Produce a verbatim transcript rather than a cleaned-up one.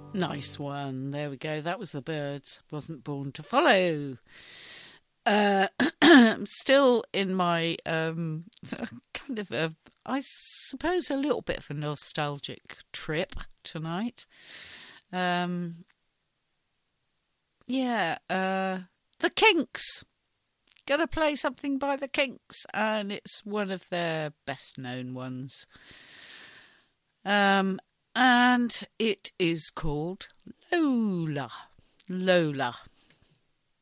Nice one. There we go. That was the Byrds. Wasn't Born to Follow. Uh, I'm still in my um, kind of a, I suppose, a little bit of a nostalgic trip tonight. Um, yeah, uh, the Kinks. Gonna play something by the Kinks, and it's one of their best known ones. Um, and it is called Lola. Lola.